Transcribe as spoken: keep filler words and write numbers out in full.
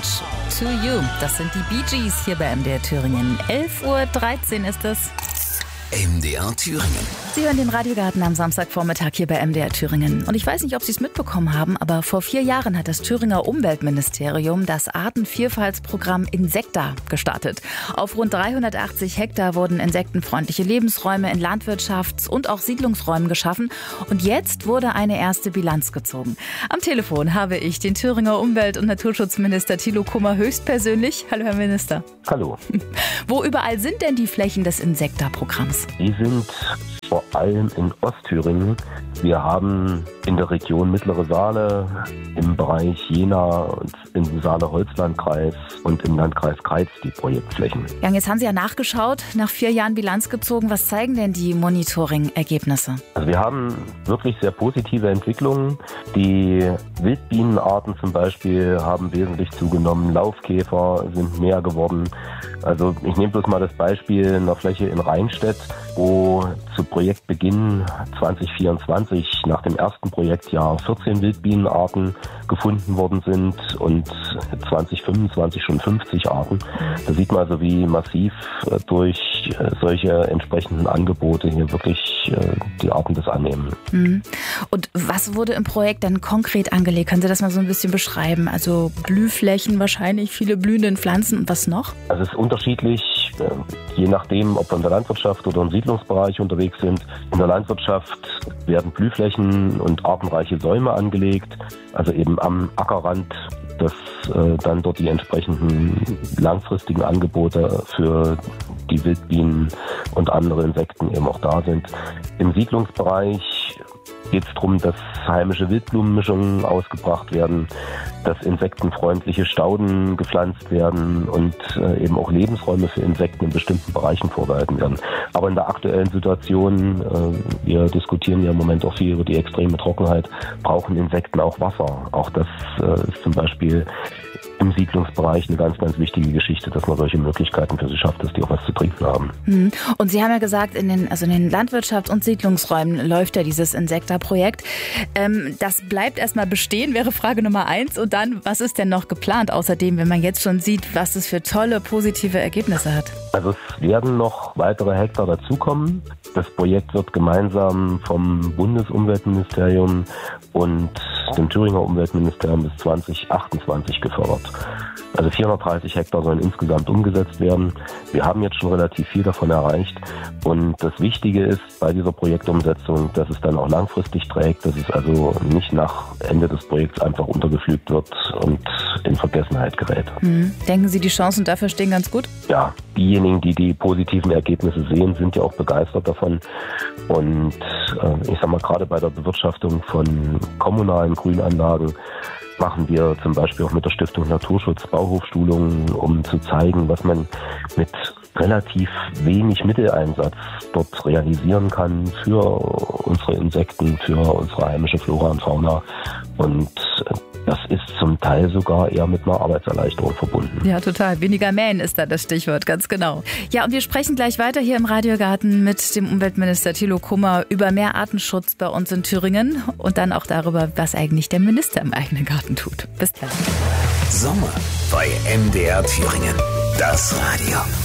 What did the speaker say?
Message to You. Das sind die Bee Gees hier bei M D R Thüringen. elf Uhr dreizehn ist es. M D R Thüringen. Sie hören den Radiogarten am Samstagvormittag hier bei M D R Thüringen. Und ich weiß nicht, ob Sie es mitbekommen haben, aber vor vier Jahren hat das Thüringer Umweltministerium das Artenvielfaltsprogramm Insekta gestartet. Auf rund dreihundertachtzig Hektar wurden insektenfreundliche Lebensräume in Landwirtschafts- und auch Siedlungsräumen geschaffen. Und jetzt wurde eine erste Bilanz gezogen. Am Telefon habe ich den Thüringer Umwelt- und Naturschutzminister Thilo Kummer höchstpersönlich. Hallo, Herr Minister. Hallo. Wo überall sind denn die Flächen des Insekta-Programms? Die sind vor allem in Ostthüringen. Wir haben in der Region Mittlere Saale, im Bereich Jena und im Saale-Holzlandkreis und im Landkreis Kreiz die Projektflächen. Ja, und jetzt haben Sie ja nachgeschaut, nach vier Jahren Bilanz gezogen. Was zeigen denn die Monitoring-Ergebnisse? Also wir haben wirklich sehr positive Entwicklungen. Die Wildbienenarten zum Beispiel haben wesentlich zugenommen. Laufkäfer sind mehr geworden. Also ich nehme bloß mal das Beispiel einer Fläche in Rheinstedt, wo zu Projektbeginn zwanzig vierundzwanzig nach dem ersten Projektjahr vierzehn Wildbienenarten gefunden worden sind und zwanzig fünfundzwanzig schon fünfzig Arten. Da sieht man also, wie massiv durch solche entsprechenden Angebote hier wirklich die Arten das annehmen. Und was wurde im Projekt dann konkret angelegt? Können Sie das mal so ein bisschen beschreiben? Also Blühflächen wahrscheinlich, viele blühende Pflanzen und was noch? Also es ist unterschiedlich, je nachdem, ob wir in der Landwirtschaft oder im Siedlungsbereich unterwegs sind. In der Landwirtschaft werden Blühflächen und artenreiche Säume angelegt, also eben am Ackerrand, dass äh, dann dort die entsprechenden langfristigen Angebote für die Wildbienen und andere Insekten eben auch da sind. Im Siedlungsbereich geht es darum, dass heimische Wildblumenmischungen ausgebracht werden, dass insektenfreundliche Stauden gepflanzt werden und äh, eben auch Lebensräume für Insekten in bestimmten Bereichen vorgehalten werden. Aber in der aktuellen Situation, äh, wir diskutieren ja im Moment auch viel über die extreme Trockenheit, brauchen Insekten auch Wasser. Auch das äh, ist zum Beispiel im Siedlungsbereich eine ganz, ganz wichtige Geschichte, dass man solche Möglichkeiten für sie schafft, dass die auch was zu trinken haben. Und Sie haben ja gesagt, in den, also in den Landwirtschafts- und Siedlungsräumen läuft ja dieses Insekta-Projekt. Ähm, das bleibt erstmal bestehen, wäre Frage Nummer eins. Und dann, was ist denn noch geplant außerdem, wenn man jetzt schon sieht, was es für tolle, positive Ergebnisse hat? Also es werden noch weitere Hektar dazukommen. Das Projekt wird gemeinsam vom Bundesumweltministerium und dem Thüringer Umweltministerium bis zwanzig achtundzwanzig gefördert. Also vierhundertdreißig Hektar sollen insgesamt umgesetzt werden. Wir haben jetzt schon relativ viel davon erreicht. Und das Wichtige ist bei dieser Projektumsetzung, dass es dann auch langfristig trägt, dass es also nicht nach Ende des Projekts einfach untergepflügt wird und in Vergessenheit gerät. Mhm. Denken Sie, die Chancen dafür stehen ganz gut? Ja, diejenigen, die die positiven Ergebnisse sehen, sind ja auch begeistert davon. Und äh, ich sag mal, gerade bei der Bewirtschaftung von kommunalen Grünanlagen machen wir zum Beispiel auch mit der Stiftung Naturschutz Bauhofschulungen, um zu zeigen, was man mit relativ wenig Mitteleinsatz dort realisieren kann für unsere Insekten, für unsere heimische Flora und Fauna. Und das ist zum Teil sogar eher mit einer Arbeitserleichterung verbunden. Ja, total. Weniger mähen ist da das Stichwort, ganz genau. Ja, und wir sprechen gleich weiter hier im Radiogarten mit dem Umweltminister Thilo Kummer über mehr Artenschutz bei uns in Thüringen und dann auch darüber, was eigentlich der Minister im eigenen Garten tut. Bis dann. Sommer bei M D R Thüringen. Das Radio.